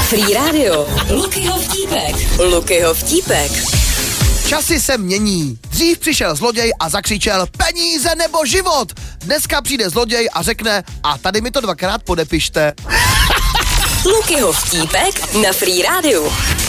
Free Radio. Lukyho vtípek. Lukyho vtípek. Časy se mění. Dřív přišel zloděj a zakřičel peníze nebo život. Dneska přijde zloděj a řekne a tady mi to 2krát podepište. Lukyho vtípek na Free Radio.